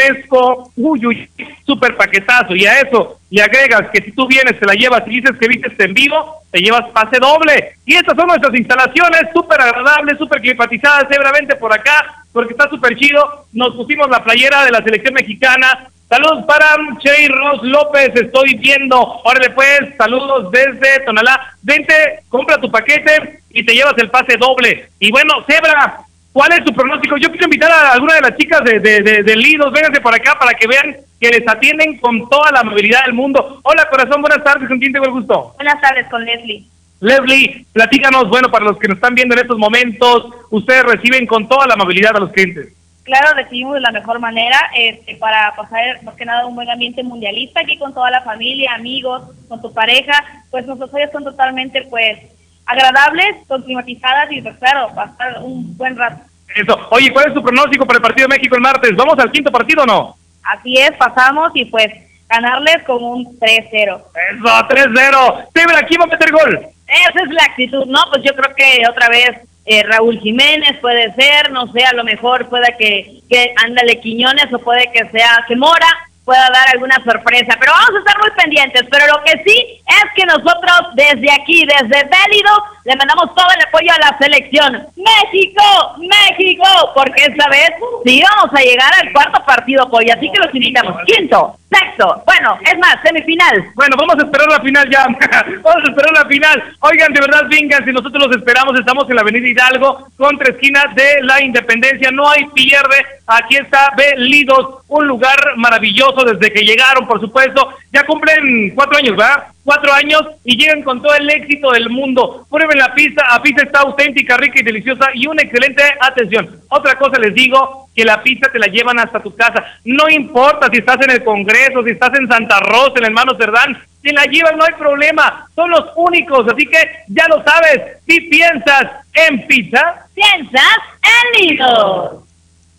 fresco, súper paquetazo, y a eso le agregas que si tú vienes, te la llevas y dices que viste en vivo, te llevas pase doble. Y estas son nuestras instalaciones, súper agradables, súper climatizadas, seguramente por acá, porque está súper chido. Nos pusimos la playera de la selección mexicana. Saludos para Chey Ros López, estoy viendo. Órale pues, saludos desde Tonalá. Vente, compra tu paquete y te llevas el pase doble. Y bueno, Zebra, ¿cuál es tu pronóstico? Yo quiero invitar a alguna de las chicas de Lidos, vénganse por acá para que vean que les atienden con toda la amabilidad del mundo. Hola corazón, buenas tardes, ¿con quién tengo el gusto? Buenas tardes, con Leslie. Leslie, platícanos, bueno, para los que nos están viendo en estos momentos, ustedes reciben con toda la amabilidad a los clientes. Claro, recibimos de la mejor manera para pasar más que nada un buen ambiente mundialista aquí con toda la familia, amigos, con tu pareja. Pues nuestros hoyos son totalmente pues agradables, son climatizadas y pues claro, pasar un buen rato. Eso. Oye, ¿cuál es tu pronóstico para el partido de México el martes? ¿Vamos al quinto partido o no? Así es, pasamos y pues ganarles con un 3-0. Eso, 3-0. Zebra, ¿quién va a meter gol? Esa es la actitud, ¿no? Pues yo creo que otra vez Raúl Jiménez puede ser, no sé, a lo mejor puede que ándale Quiñones o puede que sea que Mora pueda dar alguna sorpresa, pero vamos a estar muy pendientes. Pero lo que sí es que nosotros desde aquí, desde Bélido, le mandamos todo el apoyo a la selección. ¡México! ¡México! Porque esta vez sí vamos a llegar al cuarto partido, Pollo, así que los invitamos. Quinto, sexto, bueno, es más, semifinal. Bueno, vamos a esperar la final ya. Vamos a esperar la final. Oigan, de verdad, vengan, si nosotros los esperamos, estamos en la avenida Hidalgo, contra esquina de la Independencia. No hay pierde. Aquí está Bélidos, un lugar maravilloso desde que llegaron, por supuesto. Ya cumplen 4 años, ¿verdad? 4 años y llegan con todo el éxito del mundo. Prueben la pizza está auténtica, rica y deliciosa y una excelente atención. Otra cosa les digo, que la pizza te la llevan hasta tu casa. No importa si estás en el Congreso, si estás en Santa Rosa, en el Hermano Cerdán, te la llevan, no hay problema. Son los únicos, así que ya lo sabes. Si piensas en pizza, piensas en Lidos.